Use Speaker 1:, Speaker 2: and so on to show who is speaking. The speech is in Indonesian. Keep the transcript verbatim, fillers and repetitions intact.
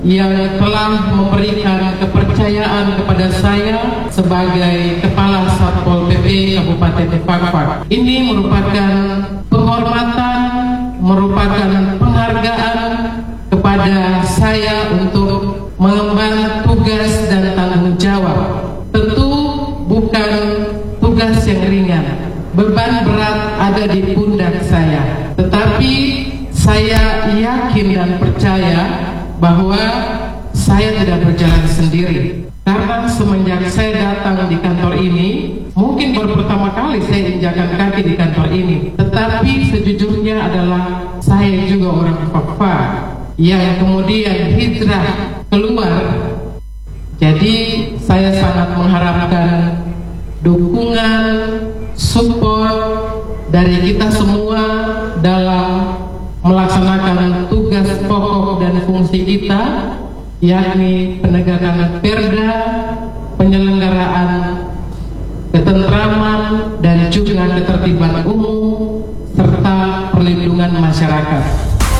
Speaker 1: yang telah memberikan kepercayaan kepada saya sebagai Kepala Satpol P P Kabupaten Fakfak. Ini merupakan penghormatan, merupakan penghargaan kepada saya untuk mengemban tugas dan tanggung jawab. Tentu bukan tugas yang ringan, beban berat ada di pundak saya, tetapi saya yakin dan percaya bahwa saya tidak berjalan sendiri. Karena semenjak saya datang di kantor ini, mungkin baru pertama kali saya injakan kaki di kantor ini, tetapi sejujurnya adalah saya juga orang Fakfak yang kemudian hijrah keluar. Jadi saya sangat mengharapkan dukungan, support dari kita semua dalam melaksanakan tugas pokok dan fungsi kita, yakni penegakan perda, penyelenggaraan ketentraman dan juga ketertiban umum serta perlindungan masyarakat.